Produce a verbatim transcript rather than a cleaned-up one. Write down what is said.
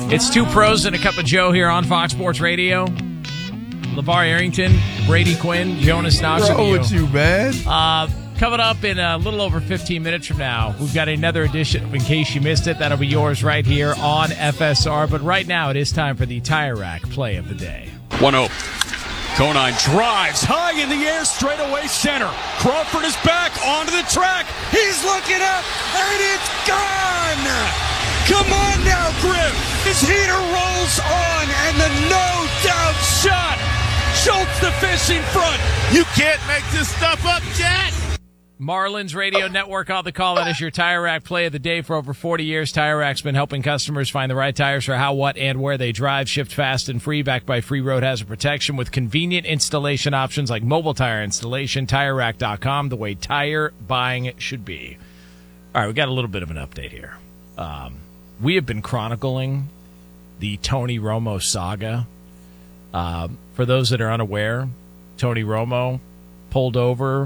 It's Two Pros and a Cup of Joe here on Fox Sports Radio. LeVar Arrington, Brady Quinn, Jonas Knox. What's wrong with you, man? Uh, coming up in a little over fifteen minutes from now, we've got another edition. In case you missed it, that'll be yours right here on F S R. But right now, it is time for the Tire Rack play of the day. one oh. Conine drives high in the air, straight away center. Crawford is back onto the track. He's looking up, and it's gone! Come on now, Griff. His heater rolls on, and the no-doubt shot. Schultz the fish in front. You can't make this stuff up, Jack. Marlins Radio Network on the call. That is your Tire Rack play of the day. For over forty years, Tire Rack's been helping customers find the right tires for how, what, and where they drive. Shipped fast and free, backed by free road hazard protection with convenient installation options like mobile tire installation. Tire Rack dot com, the way tire buying should be. All right, we got a little bit of an update here. Um, we have been chronicling the Tony Romo saga. Uh, for those that are unaware, Tony Romo pulled over